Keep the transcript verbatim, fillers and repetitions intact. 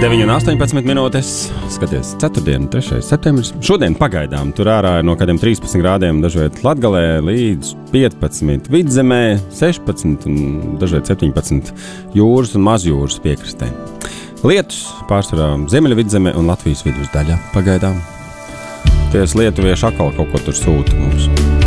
deviņi un astoņpadsmit minūtes. Skaties, ceturtdiena, trešais septembris. Šodien pagaidām tur ārā ir no kādiem trīspadsmit grādiem dažviet Latgalē līdz piecpadsmit Vidzemē, sešpadsmit un dažviet septiņpadsmit jūras un mazjūras piekrastē. Lietus pārsvarā Ziemeļvidzeme un Latvijas vidus daļā pagaidām. Ties lietuvieši atkal kaut ko tur sūta mums.